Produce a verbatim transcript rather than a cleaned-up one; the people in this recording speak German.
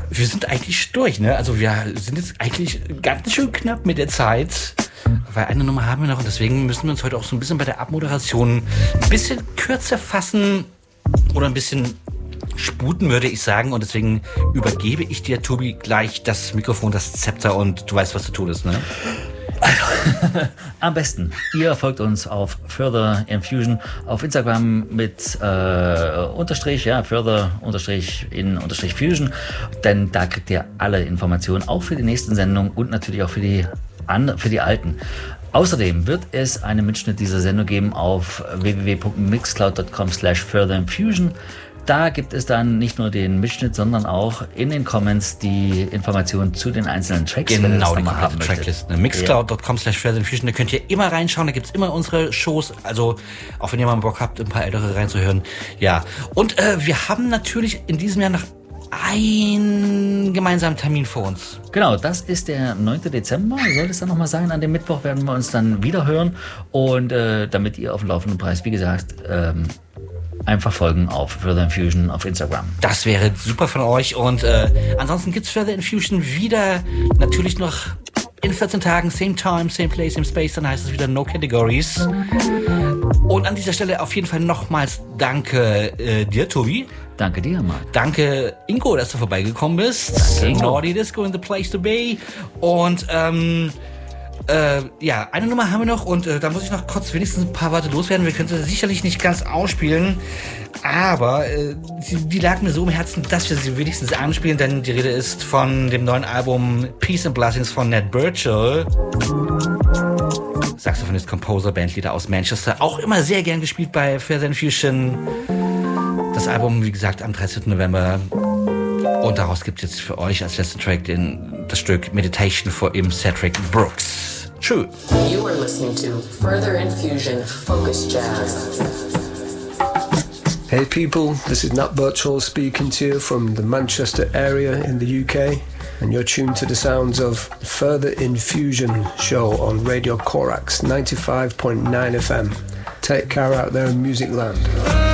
wir sind eigentlich durch, ne? Also wir sind jetzt eigentlich ganz schön knapp mit der Zeit, weil eine Nummer haben wir noch und deswegen müssen wir uns heute auch so ein bisschen bei der Abmoderation ein bisschen kürzer fassen oder ein bisschen sputen, würde ich sagen. Und deswegen übergebe ich dir, Tobi, gleich das Mikrofon, das Zepter und du weißt, was zu tun ist, ne? Also, am besten, ihr folgt uns auf Further Infusion auf Instagram mit äh, Unterstrich, ja, Further Unterstrich in Unterstrich Fusion, denn da kriegt ihr alle Informationen, auch für die nächsten Sendungen und natürlich auch für die, an, für die alten. Außerdem wird es einen Mitschnitt dieser Sendung geben auf w w w punkt mixcloud punkt com slash further infusion. Da gibt es dann nicht nur den Mitschnitt, sondern auch in den Comments die Informationen zu den einzelnen Tracks. Genau, die komplette Trackliste. mixcloud punkt com slash further infusion, da könnt ihr immer reinschauen, da gibt es immer unsere Shows, also auch wenn ihr mal Bock habt, ein paar ältere reinzuhören. Ja, und äh, wir haben natürlich in diesem Jahr noch einen gemeinsamen Termin vor uns. Genau, das ist der neunte Dezember, soll es dann nochmal sein. An dem Mittwoch werden wir uns dann wieder hören und äh, damit ihr auf dem laufenden Preis, wie gesagt, ähm, einfach folgen auf Further Infusion auf Instagram. Das wäre super von euch. Und äh, ansonsten gibt's Further Infusion wieder natürlich noch in vierzehn Tagen, same time, same place, same space. Dann heißt es wieder No Categories. Und an dieser Stelle auf jeden Fall nochmals danke äh, dir, Tobi. Danke dir, Marc. Danke, Ingo, dass du vorbeigekommen bist. Danke, Naughty Disco in the place to be. Und ähm, Äh, ja, eine Nummer haben wir noch und äh, da muss ich noch kurz wenigstens ein paar Worte loswerden. Wir können sie sicherlich nicht ganz ausspielen, aber äh, die, die lag mir so im Herzen, dass wir sie wenigstens anspielen, denn die Rede ist von dem neuen Album Peace and Blessings von Ned Burchell. Saxophonist, Composer, Bandleader aus Manchester, auch immer sehr gern gespielt bei Further Infusion. Das Album, wie gesagt, am dreizehnten November. Und daraus gibt es jetzt für euch als letzten Track den, das Stück Meditation for Im Cedric Brooks. True. You are listening to Further Infusion Focus Jazz. Hey people, this is Nat Birchall speaking to you from the Manchester area in the U K, and you're tuned to the sounds of Further Infusion show on Radio Corax ninety-five point nine F M. Take care out there in Music Land.